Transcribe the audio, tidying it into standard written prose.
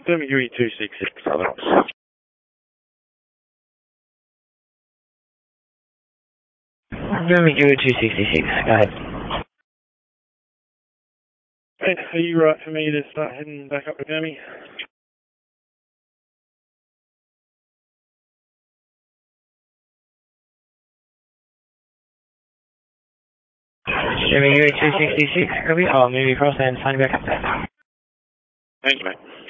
German UE 266, Southern Ops. German UE 266, go ahead. Hey, are you right for me to start heading back up to Germany? German UE 266, copy. I'll move you across and sign back up there. Thank you, mate.